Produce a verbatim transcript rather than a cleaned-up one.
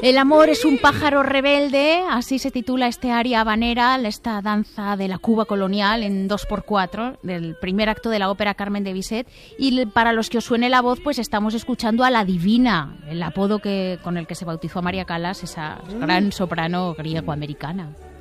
El amor es un pájaro rebelde, así se titula este aria habanera, esta danza de la Cuba colonial en dos por cuatro, del primer acto de la ópera Carmen de Bizet. Y para los que os suene la voz, pues estamos escuchando a la Divina, el apodo que, con el que se bautizó a María Callas, esa gran soprano griego-americana.